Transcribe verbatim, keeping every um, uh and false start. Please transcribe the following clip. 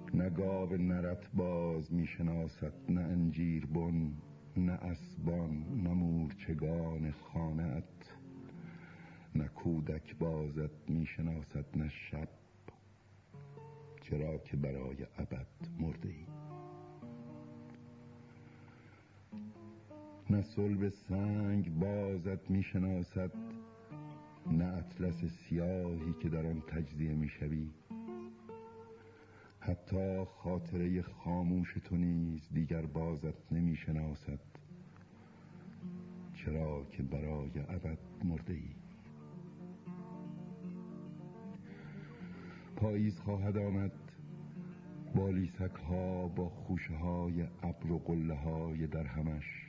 نه گاو نرت باز می شناسد، نه انجیر بن، نه اسبان، نه مورچگان خانه ات. نه کودک بازت می شناسد، نه شب، چرا که برای ابد مرده ای. نه صلب سنگ بازت می شناسد، نه اطلس سیاهی که در آن تجزیه می شوی. حتی خاطره خاموش تو نیز دیگر بازت نمی شناسد، چرا که برای ابد مرده ای. پاییز خواهد آمد با لیسک ها، با خوشه های ابر و قله های در همش.